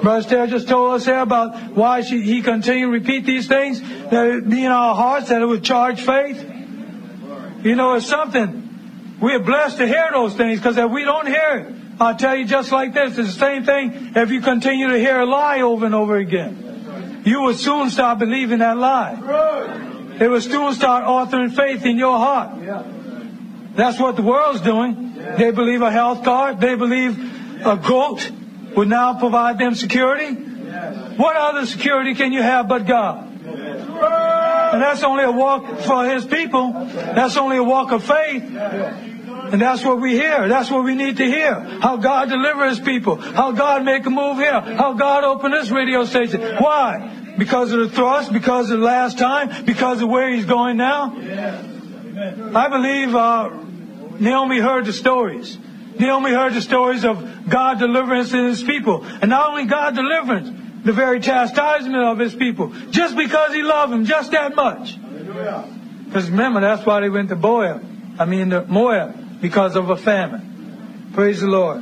Brother Stare just told us there about why he continued to repeat these things, that it be in our hearts, that it would charge faith. You know, it's something. We are blessed to hear those things, because if we don't hear it, I'll tell you just like this, it's the same thing if you continue to hear a lie over and over again. You will soon start believing that lie. It will soon start authoring faith in your heart. That's what the world's doing. They believe a health card. They believe a goat would now provide them security. What other security can you have but God? And that's only a walk for His people. That's only a walk of faith. And that's what we hear. That's what we need to hear. How God delivers His people. How God make a move here. How God open this radio station. Why? Because of the thrust? Because of the last time? Because of where He's going now? I believe Naomi heard the stories. Naomi heard the stories of God deliverance in His people. And not only God deliverance, the very chastisement of His people. Just because He loved them, just that much. Because remember, that's why they went to Moab. Because of a famine. Praise the Lord.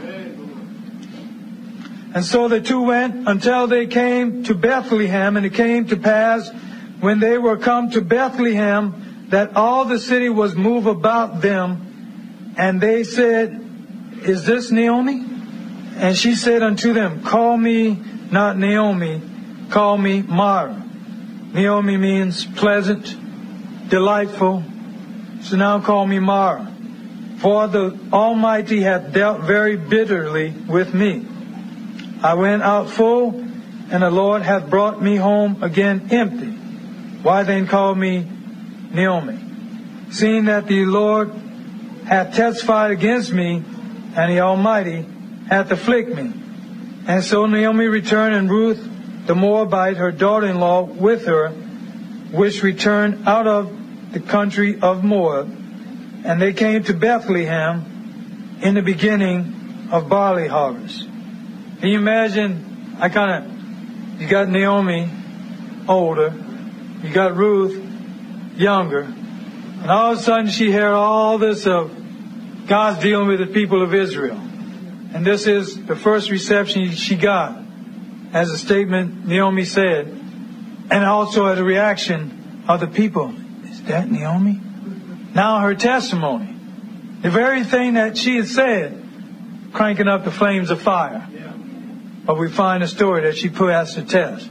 And so the two went until they came to Bethlehem. And it came to pass, when they were come to Bethlehem, that all the city was moved about them. And they said, Is this Naomi? And she said unto them, Call me not Naomi, call me Mara. Naomi means pleasant, delightful. So now call me Mara. For the Almighty hath dealt very bitterly with me. I went out full, and the Lord hath brought me home again empty. Why then call me Naomi? Seeing that the Lord hath testified against me, and the Almighty hath afflicted me. And so Naomi returned, and Ruth the Moabite, her daughter-in-law, with her, which returned out of the country of Moab. And they came to Bethlehem in the beginning of barley harvest. Can you imagine? You got Naomi older, you got Ruth younger, and all of a sudden she heard all this of God's dealing with the people of Israel. And this is the first reception she got, as a statement Naomi said, and also as a reaction of the people. Is that Naomi? Now her testimony, the very thing that she had said, cranking up the flames of fire. But we find a story that she passed the test.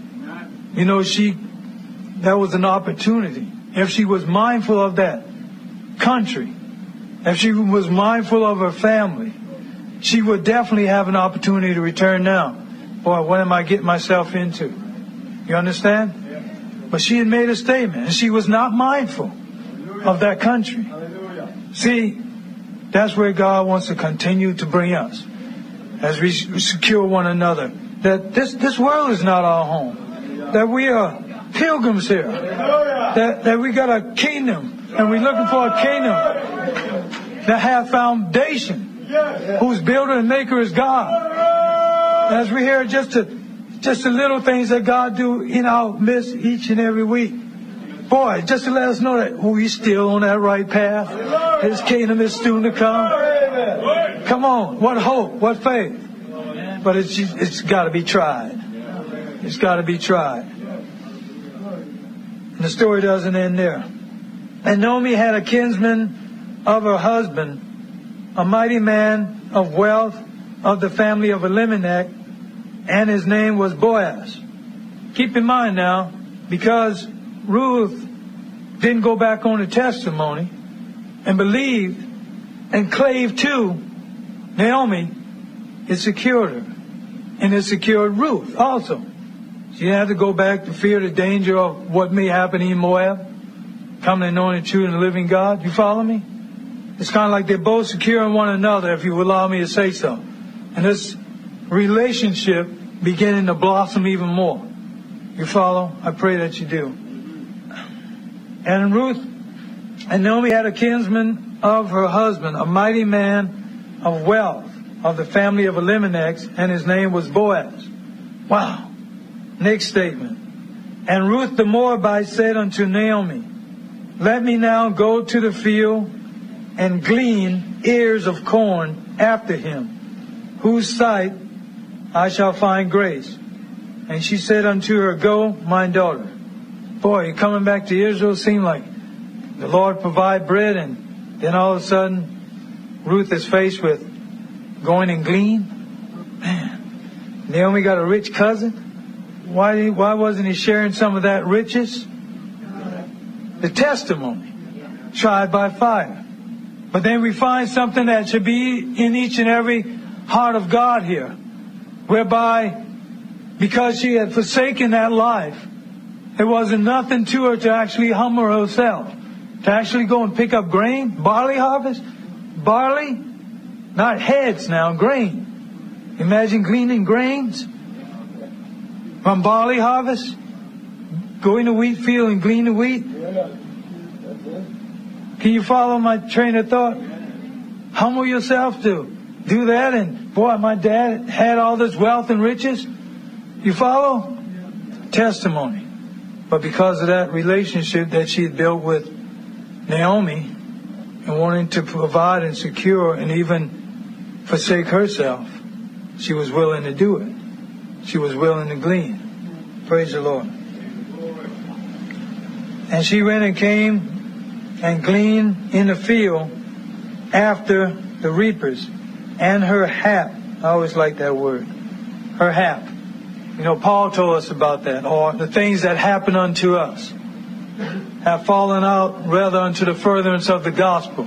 You know, that was an opportunity. If she was mindful of that country, if she was mindful of her family, she would definitely have an opportunity to return now. Boy, what am I getting myself into? You understand? But she had made a statement, and she was not mindful of that country. See, that's where God wants to continue to bring us, as we secure one another. That this world is not our home. That we are pilgrims here. That we got a kingdom, and we're looking for a kingdom that have foundation, whose builder and maker is God. As we hear just the little things that God do in our midst each and every week. Boy, just to let us know that we're still on that right path. His kingdom is soon to come. Come on, what hope, what faith. But it's got to be tried. It's got to be tried. And the story doesn't end there. And Naomi had a kinsman of her husband, a mighty man of wealth of the family of Elimelech, and his name was Boaz. Keep in mind now, because Ruth didn't go back on the testimony and believed and clave to Naomi, it secured her. And it secured Ruth also. She didn't have to go back to fear the danger of what may happen in Moab, coming and knowing the true and the living God. You follow me? It's kind of like they're both securing one another, if you will allow me to say so. And this relationship beginning to blossom even more. You follow? I pray that you do. And Naomi had a kinsman of her husband, a mighty man of wealth of the family of Elimelech, and his name was Boaz. Wow. Next statement. And Ruth the Moabite said unto Naomi, Let me now go to the field and glean ears of corn after him, whose sight I shall find grace. And she said unto her, Go, my daughter. Boy, coming back to Israel seemed like the Lord provide bread, and then all of a sudden Ruth is faced with going and glean. Man, Naomi got a rich cousin. Why wasn't he sharing some of that riches? The testimony, tried by fire. But then we find something that should be in each and every heart of God here, whereby because she had forsaken that life, it wasn't nothing to her to actually humble herself, to actually go and pick up grain, barley harvest, barley, not heads now, grain. Imagine gleaning grains from barley harvest, go in the wheat field and glean the wheat. Can you follow my train of thought? Humble yourself to do that. And boy, my dad had all this wealth and riches. You follow? Testimony. But because of that relationship that she had built with Naomi and wanting to provide and secure and even forsake herself, she was willing to do it. She was willing to glean. Praise the Lord. And she went and came and gleaned in the field after the reapers, and her hap. I always like that word. Her hap. You know, Paul told us about that. Or the things that happen unto us have fallen out rather unto the furtherance of the gospel.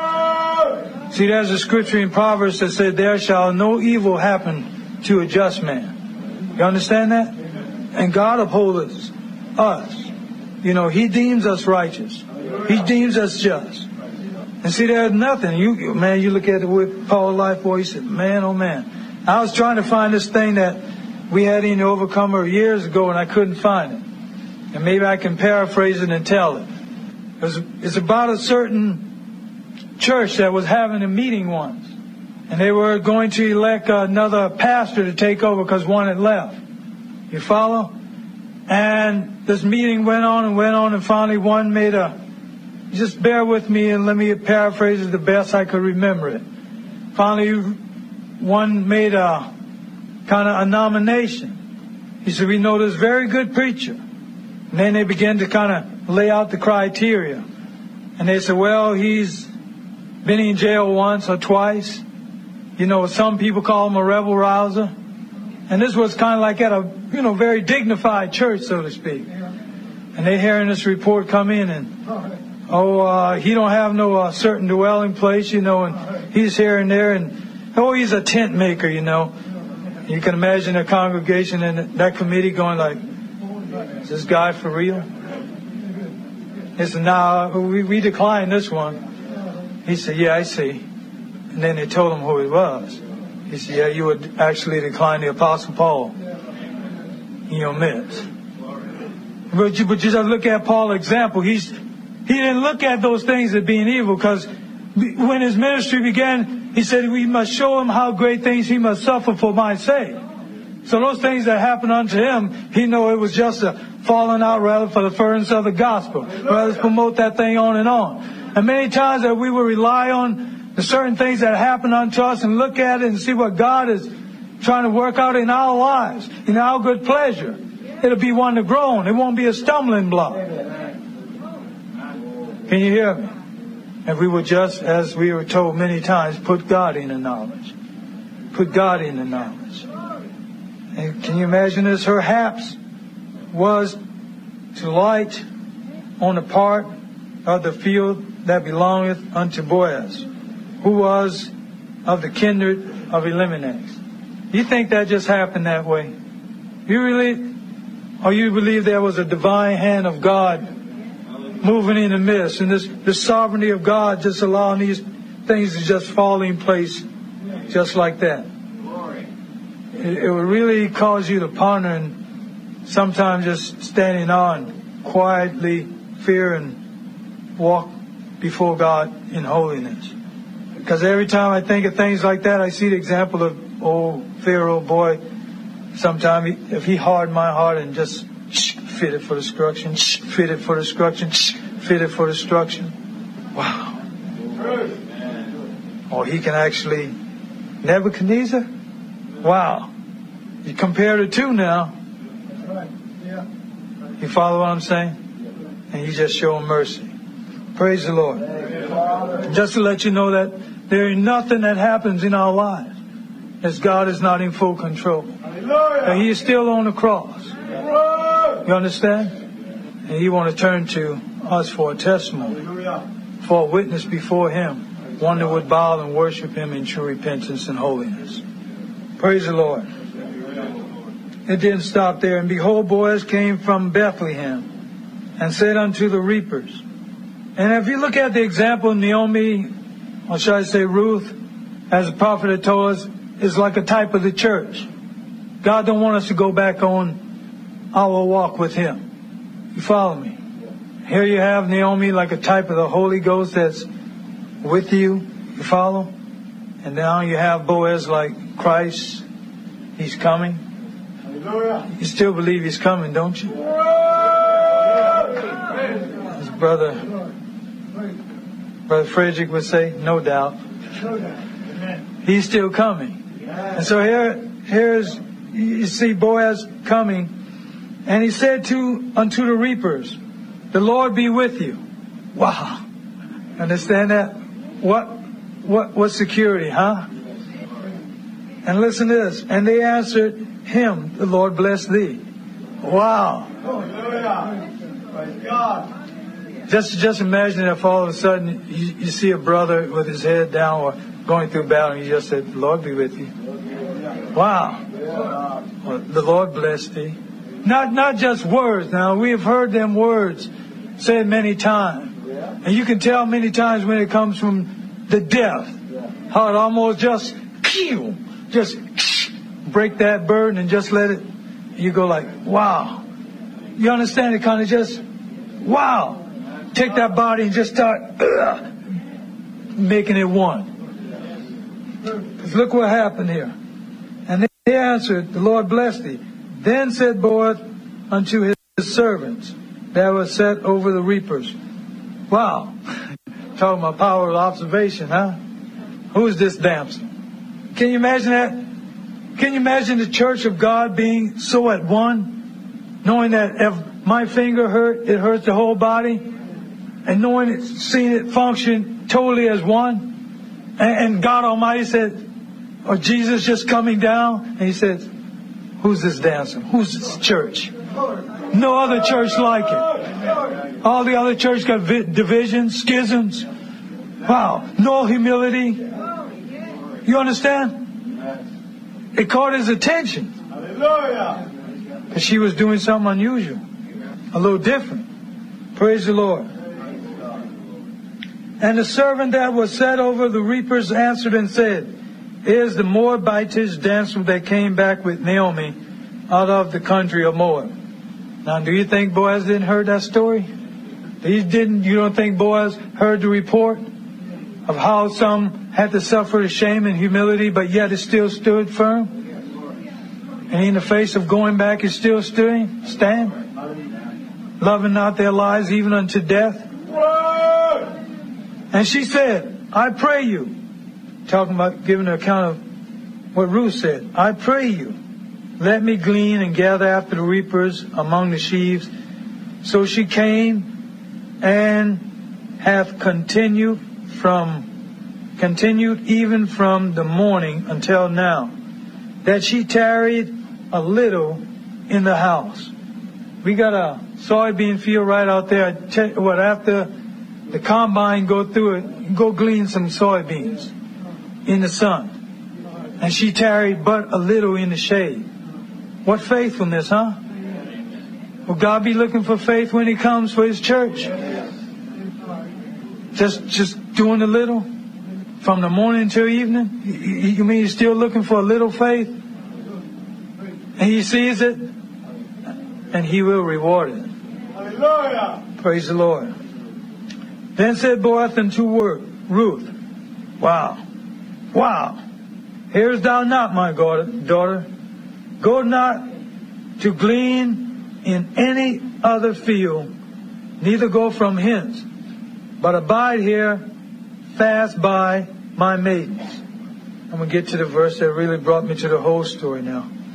See, there's a scripture in Proverbs that said, there shall no evil happen to a just man. You understand that? And God upholds us. You know, He deems us righteous. He deems us just. And see, there's nothing. You look at it with Paul's life, boy, you said, man, oh man. I was trying to find this thing that we had in the Overcomer years ago, and I couldn't find it. And maybe I can paraphrase it and tell it. It's about a certain church that was having a meeting once. And they were going to elect another pastor to take over because one had left. You follow? And this meeting went on, and finally one made just bear with me and let me paraphrase it the best I could remember it. Finally, one made a kind of a nomination. He said, we know this very good preacher. And then they began to kind of lay out the criteria. And they said, well, he's been in jail once or twice. You know, some people call him a rebel rouser. And this was kind of like at a, very dignified church, so to speak. And they hearing this report come in and, he don't have no certain dwelling place, and he's here and there, and, he's a tent maker, You can imagine a congregation and that committee going like, is this guy for real? He said, no, we declined this one. He said, yeah, I see. And then they told him who he was. He said, yeah, you would actually decline the Apostle Paul in your midst. But you just look at Paul's example. He didn't look at those things as being evil, because when his ministry began, he said we must show him how great things he must suffer for my sake. So those things that happened unto him, he knew it was just a falling out rather for the furtherance of the gospel. Rather promote that thing on and on. And many times that we will rely on the certain things that happen unto us and look at it and see what God is trying to work out in our lives, in our good pleasure. It'll be one to grow on. It won't be a stumbling block. Can you hear me? If we would just, as we were told many times, put God in the knowledge. Put God in the knowledge. And can you imagine this? Her haps was to light on the part of the field that belongeth unto Boaz, who was of the kindred of Elimelech. You think that just happened that way? Or you believe there was a divine hand of God moving in the midst, and this sovereignty of God just allowing these things to just fall in place just like that? It would really cause you to ponder and sometimes just standing on quietly fear and walk before God in holiness. Because every time I think of things like that, I see the example of old Pharaoh boy. Sometimes if he hardened my heart and just fit it for destruction, fit it for destruction, fit it for destruction. Wow. Or he can actually, Nebuchadnezzar? Wow. You compare the two now. You follow what I'm saying? And you just show them mercy. Praise the Lord. Just to let you know that there ain't nothing that happens in our lives as God is not in full control. And He is still on the cross. You understand? And He want to turn to us for a testimony, for a witness before Him, one that would bow and worship Him in true repentance and holiness. Praise the Lord. It didn't stop there. And behold, Boaz came from Bethlehem and said unto the reapers. And if you look at the example, Naomi, or should I say Ruth, as the prophet had told us, is like a type of the church. God don't want us to go back on our walk with Him. You follow me? Here you have Naomi like a type of the Holy Ghost that's with you. You follow? And now you have Boaz like Christ. He's coming. You still believe He's coming, don't you? His brother Frederick would say, no doubt. He's still coming. And so here's, you see Boaz coming. And he said unto the reapers, the Lord be with you. Wow. Understand that? What security, huh? And listen to this. And they answered him, the Lord bless thee. Wow. Just imagine if all of a sudden you see a brother with his head down or going through battle and you just said, the Lord be with you. Wow. Well, the Lord bless thee. Not just words. Now, we have heard them words said many times. And you can tell many times when it comes from the deaf, how it almost just break that burden and just let it, you go like, wow. You understand? It kind of just, wow. Take that body and just start making it one. Because look what happened here. And they answered, the Lord bless thee. Then said Boaz unto his servants that were set over the reapers. Wow. Talking about power of observation, huh? Who is this damsel? Can you imagine that? Can you imagine the church of God being so at one? Knowing that if my finger hurt, it hurts the whole body? And knowing it, seeing it function totally as one? And God Almighty said, or Jesus just coming down, and He said, who's this damsel? Who's this church? No other church like it. All the other churches got divisions, schisms. Wow. No humility. You understand? It caught His attention. Because she was doing something unusual. A little different. Praise the Lord. And the servant that was set over the reapers answered and said, is the Moabitish damsel that came back with Naomi out of the country of Moab. Now, do you think Boaz didn't hear that story? You don't think Boaz heard the report of how some had to suffer the shame and humility, but yet it still stood firm? And in the face of going back, it still stand? Loving not their lives even unto death? And she said, I pray you, talking about giving an account of what Ruth said, I pray you, let me glean and gather after the reapers among the sheaves. So she came and hath continued even from the morning until now, that she tarried a little in the house. We got a soybean field right out there. After the combine go through it, go glean some soybeans in the sun. And she tarried but a little in the shade. What faithfulness, huh? Will God be looking for faith when He comes for His church? Just doing a little from the morning till evening? You mean He's still looking for a little faith? And He sees it, and He will reward it. Hallelujah. Praise the Lord. Then said Boaz unto Ruth, wow. Hearest thou not, my daughter? Go not to glean in any other field, neither go from hence, but abide here fast by my maidens. I'm going to get to the verse that really brought me to the whole story now.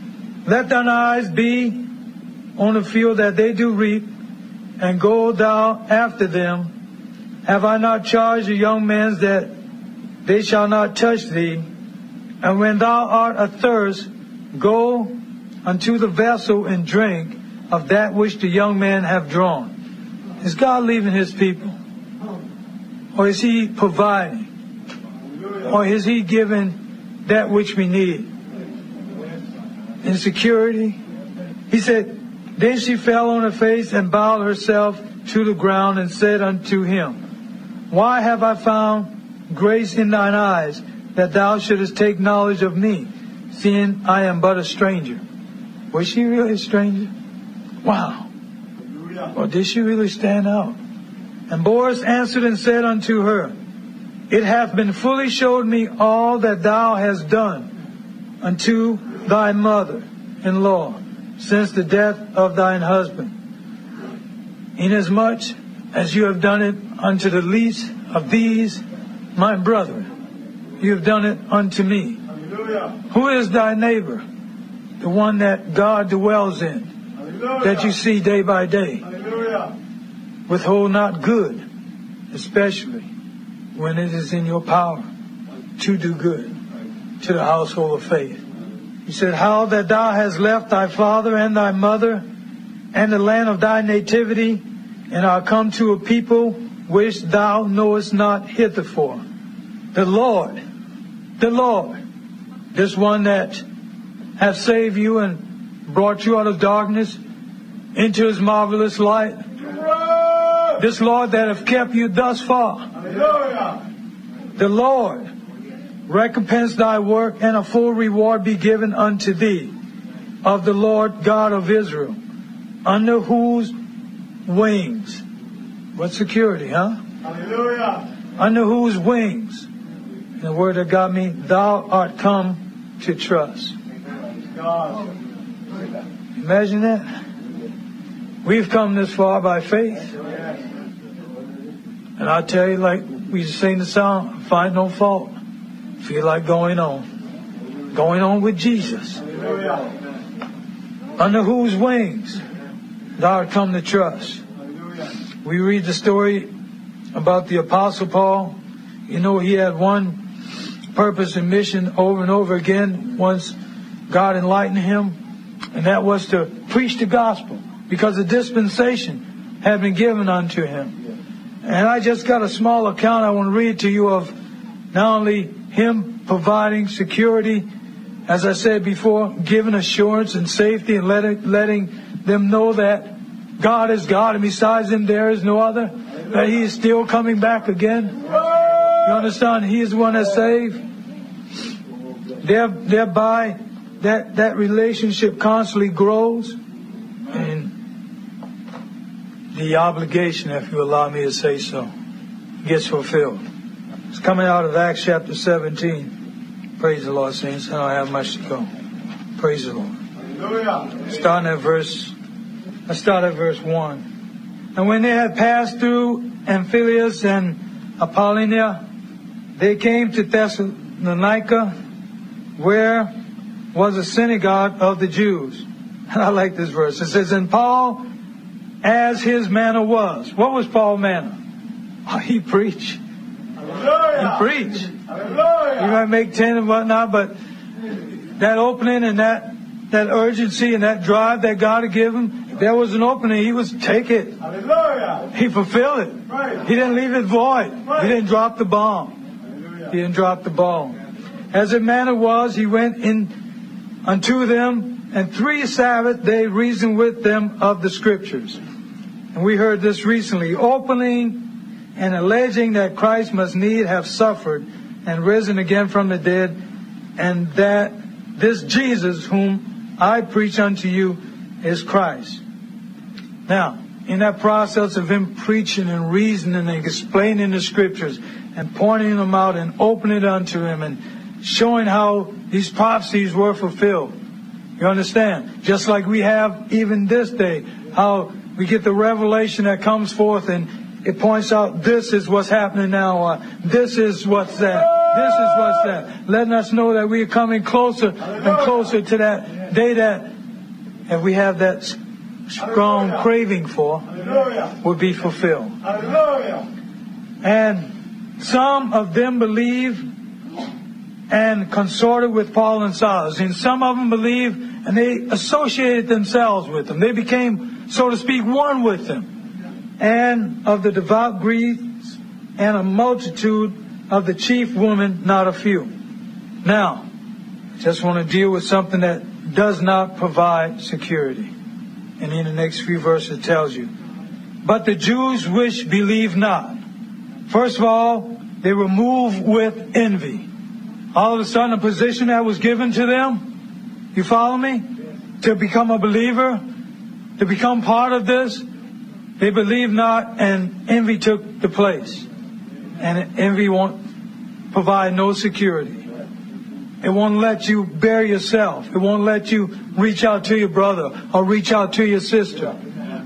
let thine eyes be on the field that they do reap, and go thou after them. Have I not charged the young men that they shall not touch thee? And when thou art athirst, go unto the vessel and drink of that which the young men have drawn. Is God leaving his people? Or is he providing? Or is he giving that which we need? In security? He said, then she fell on her face and bowed herself to the ground and said unto him, why have I found grace in thine eyes, that thou shouldest take knowledge of me, seeing I am but a stranger? Was she really a stranger? Wow. Or did she really stand out? And Boaz answered and said unto her, it hath been fully showed me all that thou hast done unto thy mother-in-law since the death of thine husband, inasmuch as you have done it unto the least of these my brethren, you have done it unto me. Hallelujah. Who is thy neighbor? The one that God dwells in, hallelujah, that you see day by day. Hallelujah. Withhold not good, especially when it is in your power to do good to the household of faith. He said, how that thou hast left thy father and thy mother and the land of thy nativity, and art come to a people which thou knowest not heretofore. The Lord, this one that hath saved you and brought you out of darkness into his marvelous light. This Lord that hath kept you thus far. Hallelujah. The Lord recompense thy work, and a full reward be given unto thee of the Lord God of Israel, under whose wings, what security, huh? Hallelujah. Under whose wings, and the word that got me, thou art come to trust. God. Imagine that. We've come this far by faith. And I tell you, like we sing the song, find no fault. Feel like going on with Jesus. Under whose wings thou art come to trust. We read the story about the Apostle Paul. You know, he had one purpose and mission over and over again once God enlightened him, and that was to preach the gospel, because a dispensation had been given unto him. And I just got a small account I want to read to you of not only him providing security, as I said before, giving assurance and safety, and letting them know that God is God and besides him there is no other, that he is still coming back again. You understand? He is the one that saved. Thereby that relationship constantly grows, and the obligation, if you allow me to say so, gets fulfilled. It's coming out of Acts chapter 17. Praise the Lord, saints. I don't have much to go. Praise the Lord. Let's start at verse 1. And when they had passed through Amphipolis and Apollonia, they came to Thessalonica, where was a synagogue of the Jews. And I like this verse. It says, and Paul, as his manner was. What was Paul's manner? Oh, he preached. Hallelujah. He preached. Hallelujah. He might make 10 and whatnot, but that opening and that urgency and that drive that God had given him, if there was an opening, he was take it. Hallelujah. He fulfilled it. Right. He didn't leave it void. Right. He didn't drop the bomb. Hallelujah. He didn't drop the ball. As his manner was, he went in unto them, and 3 Sabbaths they reasoned with them of the Scriptures. And we heard this recently, opening and alleging that Christ must need have suffered and risen again from the dead, and that this Jesus whom I preach unto you is Christ. Now, in that process of him preaching and reasoning and explaining the Scriptures and pointing them out and opening it unto him and showing how these prophecies were fulfilled. You understand? Just like we have even this day, how we get the revelation that comes forth and it points out this is what's happening now, or this is what's that, this is what's that. Letting us know that we are coming closer and closer to that day that and we have that strong craving for would be fulfilled. And some of them believed and consorted with Paul and Silas. And some of them believed and they associated themselves with them. They became, so to speak, one with them. And of the devout Greeks and a multitude of the chief women, not a few. Now, I just want to deal with something that does not provide security. And in the next few verses it tells you. But the Jews which believe not. First of all, they were moved with envy. All of a sudden, a position that was given to them, you follow me? To become a believer, to become part of this, they believed not, and envy took the place. And envy won't provide no security. It won't let you bear yourself. It won't let you reach out to your brother or reach out to your sister.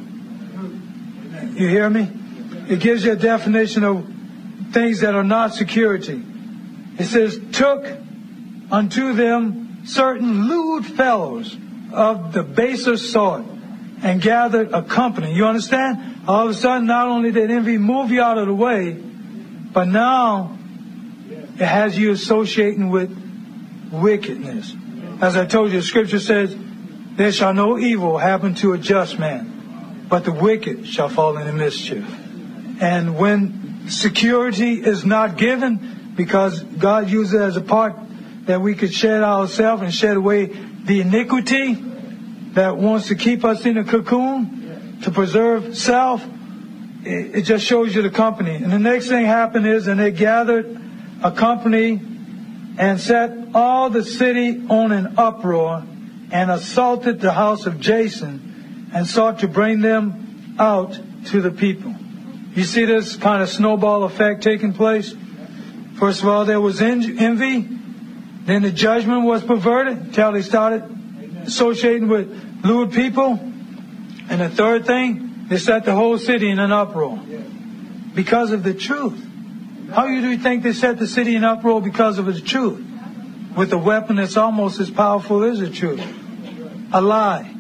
You hear me? It gives you a definition of things that are not security. It says, took unto them certain lewd fellows of the baser sort and gathered a company. You understand? All of a sudden, not only did envy move you out of the way, but now it has you associating with wickedness. As I told you, the scripture says, there shall no evil happen to a just man, but the wicked shall fall into mischief. And when security is not given, because God used it as a part that we could shed ourselves and shed away the iniquity that wants to keep us in a cocoon, to preserve self, it just shows you the company. And the next thing happened is, and they gathered a company and set all the city on an uproar and assaulted the house of Jason and sought to bring them out to the people. You see this kind of snowball effect taking place? First of all, there was envy. Then the judgment was perverted until they started associating with lewd people. And the third thing, they set the whole city in an uproar because of the truth. How do you think they set the city in uproar because of the truth? With a weapon that's almost as powerful as the truth. A lie.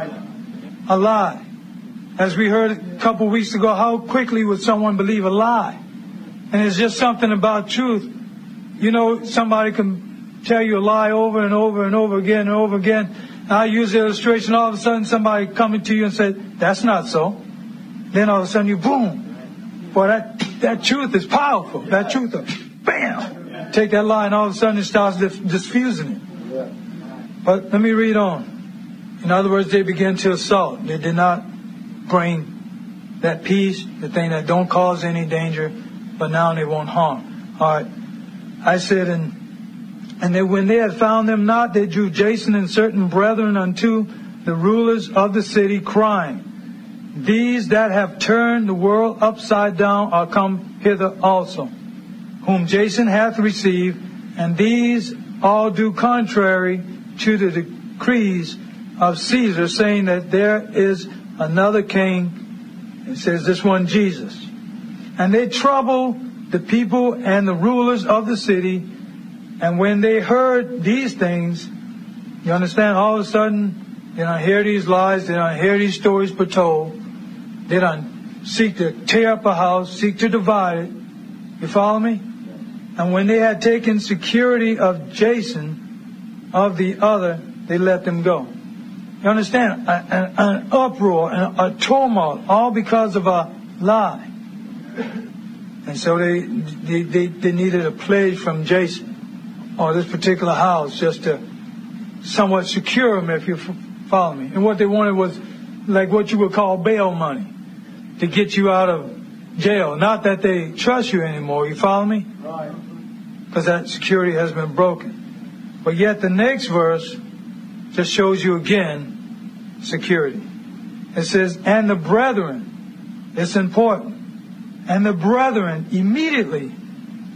A lie. As we heard a couple weeks ago, how quickly would someone believe a lie? And it's just something about truth. You know, somebody can tell you a lie over and over and over again and over again. And I use the illustration, all of a sudden somebody coming to you and said, that's not so. Then all of a sudden you, boom. Boy, that truth is powerful. That truth, bam. Take that lie and all of a sudden it starts diffusing it. But let me read on. In other words, they began to assault. They did not bring that peace, the thing that don't cause any danger, but now they won't harm. All right. I said, and then when they had found them not, they drew Jason and certain brethren unto the rulers of the city, crying, these that have turned the world upside down are come hither also, whom Jason hath received, and these all do contrary to the decrees of Caesar, saying that there is another king. It says this one, Jesus. And they troubled the people and the rulers of the city. And when they heard these things, you understand, all of a sudden, they don't hear these lies, they don't hear these stories foretold. They don't seek to tear up a house, seek to divide it. You follow me? And when they had taken security of Jason, of the other, they let them go. You understand? An uproar, a tumult, all because of a lie. And so they needed a pledge from Jason or this particular house just to somewhat secure them, if you follow me. And what they wanted was like what you would call bail money to get you out of jail. Not that they trust you anymore, you follow me? Right. Because that security has been broken. But yet the next verse just shows you again security. It says, and the brethren, it's important, and the brethren immediately